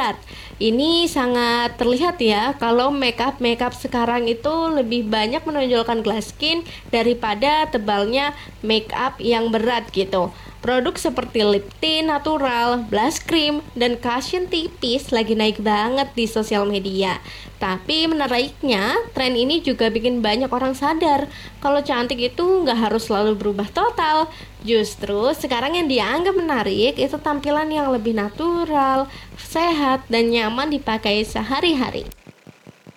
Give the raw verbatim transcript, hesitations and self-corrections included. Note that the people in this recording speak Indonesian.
berat. Ini sangat terlihat ya kalau makeup makeup sekarang itu lebih banyak menonjolkan glass skin daripada tebalnya makeup yang berat gitu. Produk seperti lip tint natural, blush cream, dan cushion tipis lagi naik banget di sosial media. Tapi menariknya, tren ini juga bikin banyak orang sadar kalau cantik itu nggak harus selalu berubah total. Justru sekarang yang dianggap menarik itu tampilan yang lebih natural, sehat, dan nyaman dipakai sehari-hari.